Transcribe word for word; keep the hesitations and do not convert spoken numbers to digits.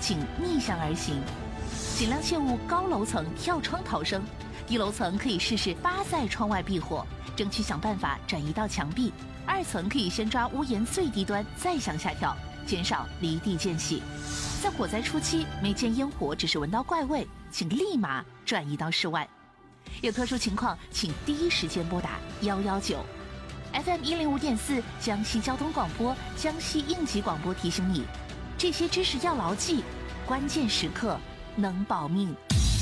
请逆向而行，尽量切勿高楼层跳窗逃生。低楼层可以试试扒在窗外避火，争取想办法转移到墙壁。二层可以先抓屋檐最低端，再向下跳，减少离地间隙。在火灾初期，没见烟火，只是闻到怪味，请立马转移到室外。有特殊情况，请第一时间拨打一一九。F M 一零五点四江西交通广播、江西应急广播提醒你，这些知识要牢记，关键时刻能保命。